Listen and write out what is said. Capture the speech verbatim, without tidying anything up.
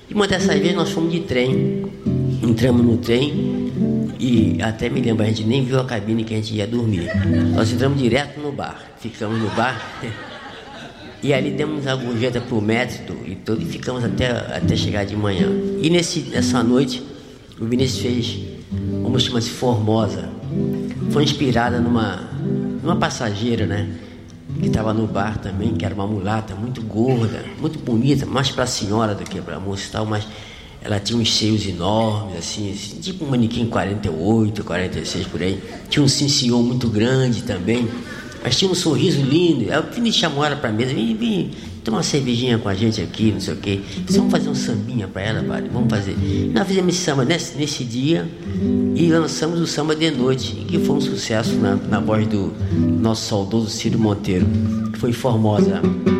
E uma dessas vezes nós fomos de trem, entramos no trem e até me lembro, a gente nem viu a cabine que a gente ia dormir. Nós entramos direto no bar, ficamos no bar e ali demos a gorjeta pro método e tudo, e ficamos até, até chegar de manhã. E nesse, nessa noite o Vinícius fez uma música chamada Formosa. Foi inspirada numa, numa passageira, né? Que estava no bar também, que era uma mulata muito gorda, muito bonita, mais para a senhora do que para a moça e tal, mas ela tinha uns seios enormes, assim, assim, tipo um manequim quarenta e oito, quarenta e seis por aí. Tinha um sim-senhor muito grande também, mas tinha um sorriso lindo. Aí o Vinícius chamou ela para a mesa, vem, vem, toma uma cervejinha com a gente aqui, não sei o quê. Vamos fazer um sambinha para ela, vale? Vamos fazer. E nós fizemos esse samba nesse, nesse dia e lançamos o Samba de Noite, que foi um sucesso na, na voz do nosso saudoso Ciro Monteiro, que foi Formosa.